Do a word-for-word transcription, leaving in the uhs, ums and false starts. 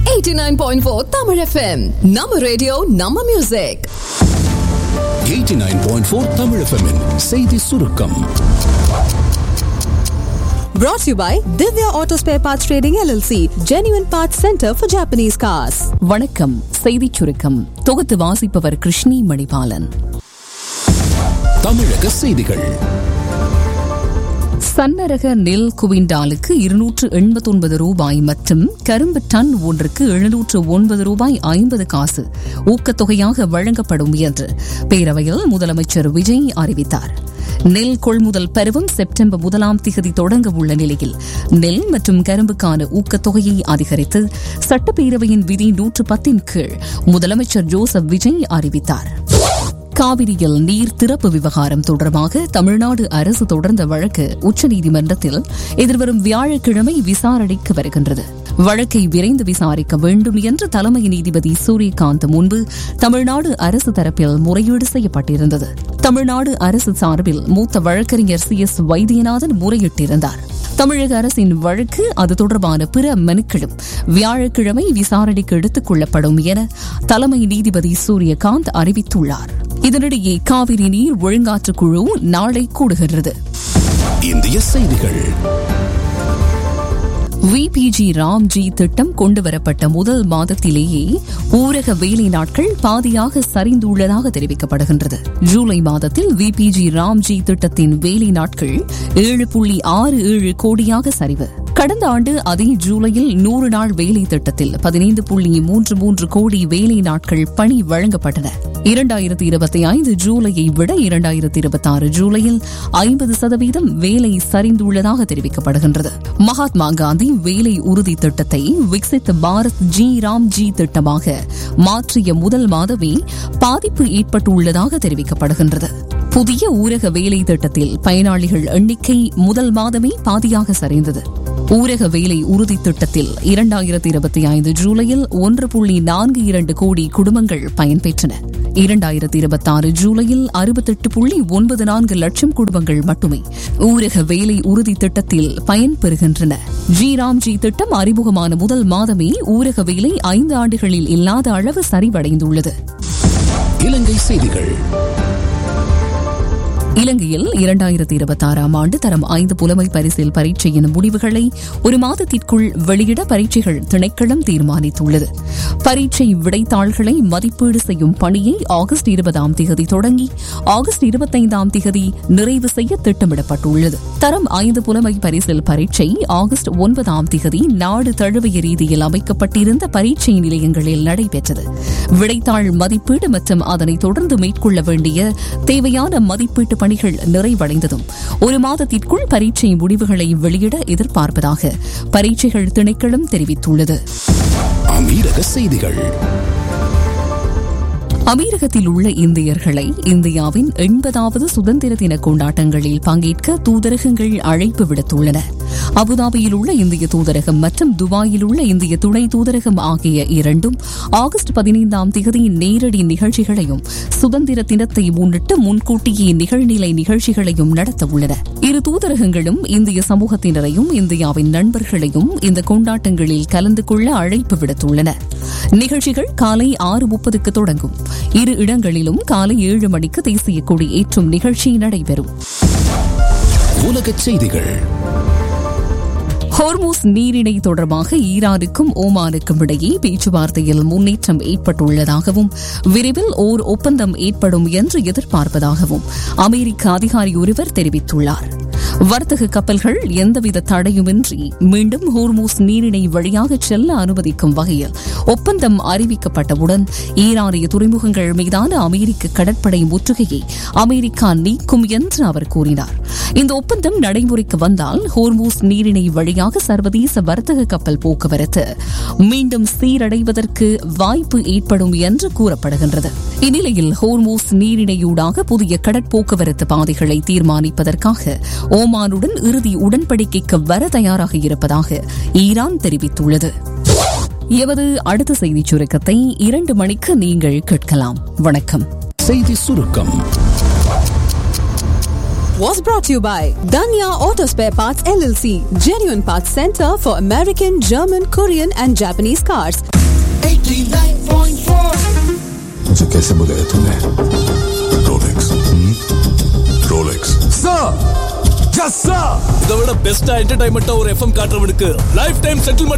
eighty-nine point four Tamil F M. நம்ம radio நம்ம music. eighty-nine point four Tamil F M -இன் செய்தி சுருக்கம். Brought to you by Divya Auto Spare Parts Trading L L C, Genuine Parts Center for Japanese Cars. வணக்கம். செய்தி சுருக்கம் தொகுத்து வாசிப்பவர் கிருஷ்ணி மணிபாலன். தமிழக செய்திகள். சன்னரக நெல் குவிண்டாலுக்கு இருநூற்று எண்பத்தி ஒன்பது ரூபாய் மற்றும் கரும்பு டன் ஒன்றுக்கு எழுநூற்று ஒன்பது ரூபாய் ஐம்பது காசு ஊக்கத்தொகையாக வழங்கப்படும் என்று பேரவையில் முதலமைச்சர் விஜய் அறிவித்தார். நெல் கொள்முதல் பருவம் செப்டம்பர் முதலாம் திகதி தொடங்க உள்ள நிலையில் நெல் மற்றும் கரும்புக்கான ஊக்கத்தொகையை அதிகரித்து சட்டப்பேரவையின் விதி நூற்று பத்தின் கீழ் முதலமைச்சர் ஜோசப் விஜய் அறிவித்தார். காவிரியில் நீர் திறப்பு விவகாரம் தொடர்பாக தமிழ்நாடு அரசு தொடர்ந்த வழக்கு உச்சநீதிமன்றத்தில் எதிர்வரும் வியாழக்கிழமை விசாரணைக்கு வருகின்றது. வழக்கை விரைந்து விசாரிக்க வேண்டும் என்று தலைமை நீதிபதி சூரியகாந்த் முன்பு தமிழ்நாடு அரசு தரப்பில் முறையீடு செய்யப்பட்டிருந்தது. தமிழ்நாடு அரசு சார்பில் மூத்த வழக்கறிஞர் சி எஸ் வைத்தியநாதன் முறையிட்டிருந்தார். தமிழக அரசின் வழக்கு அது தொடர்பான பிற மனுக்களும் வியாழக்கிழமை விசாரணைக்கு எடுத்துக் கொள்ளப்படும் என தலைமை நீதிபதி சூரியகாந்த் அறிவித்துள்ளார். இதனிடையே காவிரி நீர் ஒழுங்காற்று குழு நாளை கூடுகிறது. இந்திய செய்திகள். விபிஜி ராம்ஜி திட்டம் கொண்டுவரப்பட்ட முதல் மாதத்திலேயே ஊரக வேலை நாட்கள் பாதியாக சரிந்துள்ளதாக தெரிவிக்கப்படுகின்றது. ஜூலை மாதத்தில் விபிஜி ராம்ஜி திட்டத்தின் வேலை நாட்கள் ஏழு புள்ளி ஆறு ஏழு கோடியாக சரிவு. கடந்த ஆண்டு அதே ஜூலையில் நூறு நாள் வேலை திட்டத்தில் பதினைந்து புள்ளி மூன்று மூன்று கோடி வேலை நாட்கள் பணி வழங்கப்பட்டன. இரண்டாயிரத்தி இருபத்தி ஐந்து ஜூலையை விட இரண்டாயிரத்தி இருபத்தி ஆறு ஜூலையில் ஐம்பது சதவீதம் வேலை சரிந்துள்ளதாக தெரிவிக்கப்படுகின்றது. மகாத்மா காந்தி வேலை உறுதி திட்டத்தை விக்சித் பாரத் ஜி ராம் ஜி திட்டமாக மாற்றிய முதல் மாதமே பாதிப்பு ஏற்பட்டுள்ளதாக தெரிவிக்கப்படுகின்றது. புதிய ஊரக வேலை திட்டத்தில் பயனாளிகள் எண்ணிக்கை முதல் மாதமே பாதியாக சரிந்தது. ஊரக வேலை உறுதி திட்டத்தில் இரண்டாயிரத்தி இருபத்தி ஐந்து ஜூலையில் ஒன்று புள்ளி நான்கு இரண்டு கோடி குடும்பங்கள் பயன்பெற்றன. இரண்டாயிரத்தி இருபத்தி ஆறு ஜூலையில் அறுபத்தெட்டு புள்ளி ஒன்பது நான்கு லட்சம் குடும்பங்கள் மட்டுமே ஊரக வேலை உறுதி திட்டத்தில் பயன்பெறுகின்றன. ஜி ராம்ஜி திட்டம் அறிமுகமான முதல் மாதமே ஊரக வேலை ஐந்து ஆண்டுகளில் இல்லாத அளவு சரிவடைந்துள்ளது. இலங்கை செய்திகள். இலங்கையில் இரண்டாயிரத்தி இருபத்தி ஆறாம் ஆண்டு தரம் ஐந்து புலமை பரிசில் பரீட்சையின் முடிவுகளை ஒரு மாதத்திற்குள் வெளியிட பரீட்சைகள் திணைக்களம் தீர்மானித்துள்ளது. பரீட்சை விடைத்தாள்களை மதிப்பீடு செய்யும் பணியை ஆகஸ்ட் இருபதாம் தேதி தொடங்கி ஆகஸ்ட் இருபத்தைந்தாம் தேதி நிறைவு செய்ய திட்டமிடப்பட்டுள்ளது. தரம் ஐந்து புலமை பரிசில் பரீட்சை ஆகஸ்ட் ஒன்பதாம் தேதி நாடு தழுவிய ரீதியில் அமைக்கப்பட்டிருந்த பரீட்சை நிலையங்களில் நடைபெற்றது. விடைத்தாள் மதிப்பீடு மற்றும் அதனை தொடர்ந்து மேற்கொள்ள வேண்டிய தேவையான மதிப்பீட்டு பணிகள் நிறைவடைந்ததும் ஒரு மாதத்திற்குள் பரீட்சை முடிவுகளை வெளியிட எதிர்பார்ப்பதாக பரீட்சைகள் திணைக்களம் தெரிவித்துள்ளது. அமீரக செய்திகள். அமீரகத்தில் உள்ள இந்தியர்களை இந்தியாவின் எண்பதாவது சுதந்திர தின கொண்டாட்டங்களில் பங்கேற்க தூதரகங்கள் அழைப்பு விடுத்துள்ளன. அபுதாபியில் உள்ள இந்திய தூதரகம் மற்றும் துபாயில் உள்ள இந்திய துணை தூதரகம் ஆகிய இரண்டும் ஆகஸ்ட் பதினைந்தாம் தேதி நேரடி நிகழ்ச்சிகளையும் சுதந்திர தினத்தை முன்னிட்டு முன்கூட்டியே நிகழ்நிலை நிகழ்ச்சிகளையும் நடத்த உள்ளன. இரு தூதரகங்களும் இந்திய சமூகத்தினரையும் இந்தியாவின் நண்பர்களையும் இந்த கொண்டாட்டங்களில் கலந்து கொள்ள அழைப்பு விடுத்துள்ளன. நிகழ்ச்சிகள் காலை ஆறு முப்பதுக்கு தொடங்கும். இரு இடங்களிலும் காலை ஏழு மணிக்கு தேசிய கொடி ஏற்றும் நிகழ்ச்சி நடைபெறும். உலகச் செய்திகள். ஹோர்மூஸ் நீரிணை தொடர்பாக ஈரானுக்கும் ஓமானுக்கும் இடையே பேச்சுவார்த்தையில் முன்னேற்றம் ஏற்பட்டுள்ளதாகவும் விரைவில் ஓர் ஒப்பந்தம் ஏற்படும் என்று எதிர்பார்ப்பதாகவும் அமெரிக்க அதிகாரி ஒருவர் தெரிவித்துள்ளார். வர்த்தக கப்பல்கள் எந்தவித தடையுமின்றி மீண்டும் ஹோர்மூஸ் நீரிணை வழியாக செல்ல அனுமதிக்கும் வகையில் ஒப்பந்தம் அறிவிக்கப்பட்டவுடன் ஈரானிய துறைமுகங்கள் மீதான அமெரிக்க கடற்படை முற்றுகையை அமெரிக்கா நீக்கும் என்று அவர் கூறினார். இந்த ஒப்பந்தம் நடைமுறைக்கு வந்தால் ஹோர்மூஸ் நீரிணை வழியாக சர்வதேச வர்த்தக கப்பல் போக்குவரத்து மீண்டும் சீரடைவதற்கு வாய்ப்பு ஏற்படும் என்று கூறப்படுகின்றது. இந்நிலையில் ஹோர்மூஸ் நீரிணையூடாக புதிய கடற்போக்குவரத்து பாதைகளை தீர்மானிப்பதற்காக ஓமானுடன் இறுதி உடன்படிக்கைக்கு வர தயாராக இருப்பதாக ஈரான் தெரிவித்துள்ளது. எவது அடுத்த செய்தி சுருக்கத்தை இரண்டு மணிக்கு நீங்கள் கேட்கலாம். வணக்கம். செய்தி சுருக்கம் was brought to you by Danya Auto Spare Parts L L C, Genuine Parts Center for American, German, Korean and Japanese cars. eighty-nine point four. मुझे कैसे बुलाया तूने? Rolex, Rolex. Sir, yes sir. இதை விட பெஸ்டா என்டர்டைன்மெண்டா ஒரு எஃப்எம் காட்டுறவனுக்கு லைஃப் டைம் செட்டில்மெண்ட்